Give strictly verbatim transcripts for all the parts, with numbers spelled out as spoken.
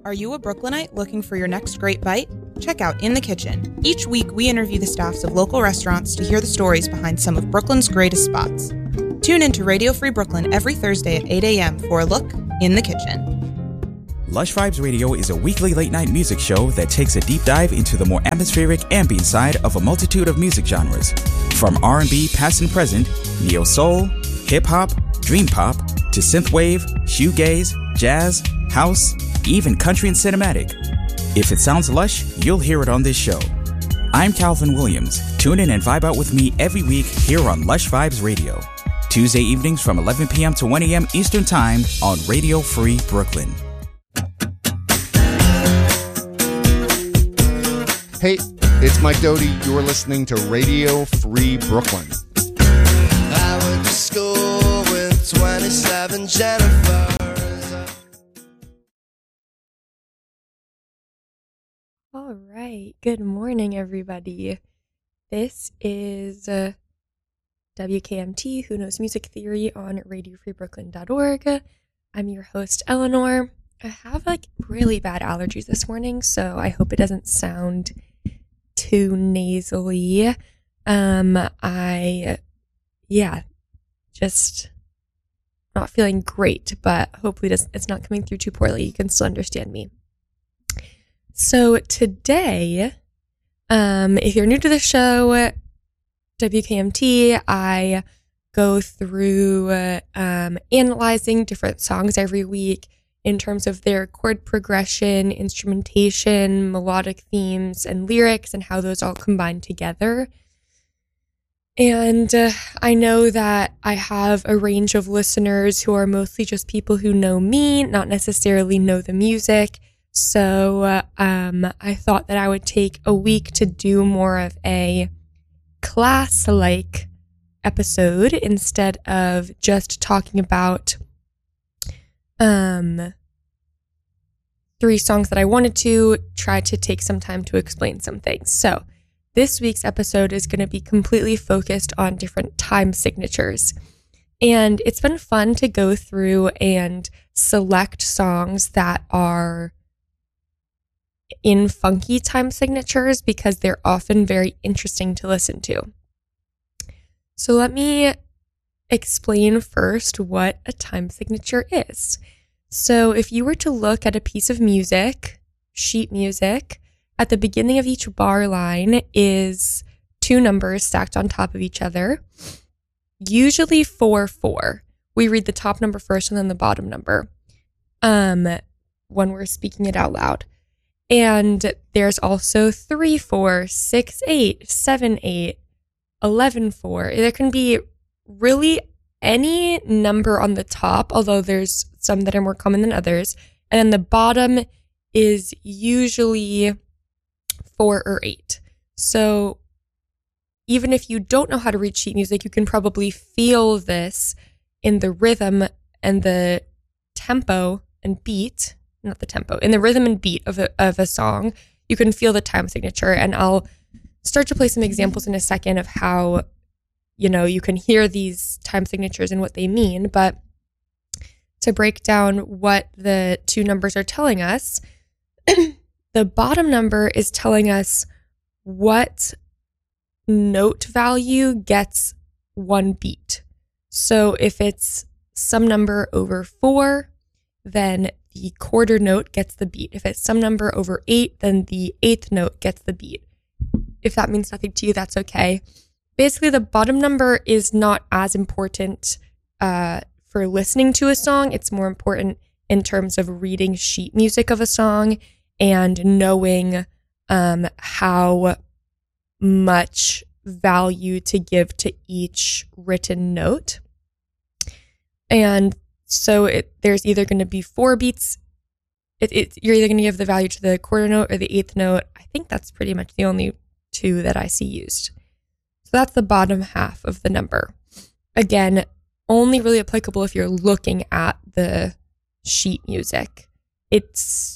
Are you a Brooklynite looking for your next great bite? Check out In the Kitchen. Each week, we interview the staffs of local restaurants to hear the stories behind some of Brooklyn's greatest spots. Tune in to Radio Free Brooklyn every Thursday at eight a.m. for a look in the kitchen. Lush Vibes Radio is a weekly late-night music show that takes a deep dive into the more atmospheric ambient side of a multitude of music genres. From R and B past and present, neo-soul, hip-hop, dream pop, to synthwave, shoegaze, jazz, house, even country and cinematic. If it sounds lush, you'll hear it on this show. I'm Calvin Williams. Tune in and vibe out with me every week here on Lush Vibes Radio. Tuesday evenings from eleven p.m. to one a.m. Eastern Time on Radio Free Brooklyn. Hey, it's Mike Doty. You're listening to Radio Free Brooklyn. I went to school with twenty-seven Jennifers. All right. Good morning, everybody. This is uh, W K M T, Who Knows Music Theory on radio free brooklyn dot org. I'm your host, Eleanor. I have like really bad allergies this morning, so I hope it doesn't sound too nasally. Um, I, yeah, just not feeling great, but hopefully it's not coming through too poorly. You can still understand me. So today, um, if you're new to the show, W K M T, I go through uh, um, analyzing different songs every week in terms of their chord progression, instrumentation, melodic themes, and lyrics, and how those all combine together. And uh, I know that I have a range of listeners who are mostly just people who know me, not necessarily know the music. So uh, um, I thought that I would take a week to do more of a class-like episode instead of just talking about um, three songs that I wanted to try to take some time to explain some things. So this week's episode is going to be completely focused on different time signatures. And it's been fun to go through and select songs that are in funky time signatures because they're often very interesting to listen to. So let me explain first what a time signature is. So if you were to look at a piece of music, sheet music, at the beginning of each bar line is two numbers stacked on top of each other, usually four, four. We read the top number first and then the bottom number um, when we're speaking it out loud. And there's also three, four, six, eight, seven, eight, eleven, four. There can be really any number on the top, although there's some that are more common than others. And then the bottom is usually four or eight. So even if you don't know how to read sheet music, you can probably feel this in the rhythm and the tempo and beat, not the tempo, in the rhythm and beat of a, of a song. You can feel the time signature. And I'll start to play some examples in a second of how, you know, you can hear these time signatures and what they mean. But to break down what the two numbers are telling us, the bottom number is telling us what note value gets one beat. So if it's some number over four, then the quarter note gets the beat. If it's some number over eight, then the eighth note gets the beat. If that means nothing to you, that's okay. Basically, the bottom number is not as important uh, for listening to a song. It's more important in terms of reading sheet music of a song and knowing um, how much value to give to each written note. And so it, there's either going to be four beats. It, it, you're either going to give the value to the quarter note or the eighth note. I think that's pretty much the only two that I see used. So that's the bottom half of the number. Again, only really applicable if you're looking at the sheet music. It's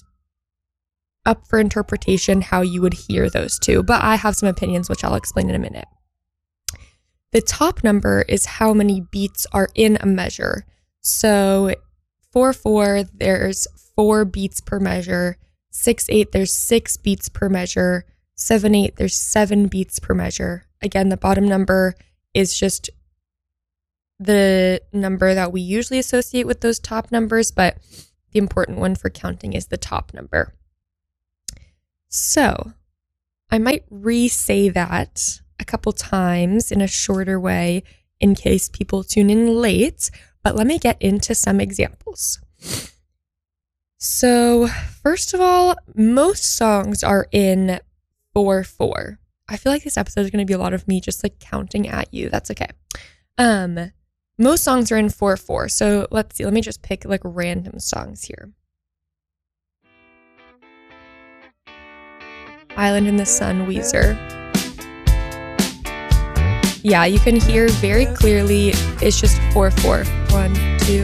up for interpretation how you would hear those two, but I have some opinions which I'll explain in a minute. The top number is how many beats are in a measure. So four four, there's four beats per measure. six eight, there's six beats per measure. seven eight, there's seven beats per measure. Again, the bottom number is just the number that we usually associate with those top numbers, but the important one for counting is the top number. So I might re-say that a couple times in a shorter way in case people tune in late, but let me get into some examples. So first of all, most songs are in four four. I feel like this episode is going to be a lot of me just like counting at you. That's okay. Um, most songs are in four four. So let's see. Let me just pick like random songs here. Island in the Sun, Weezer. Yeah, you can hear very clearly it's just four four. One, two,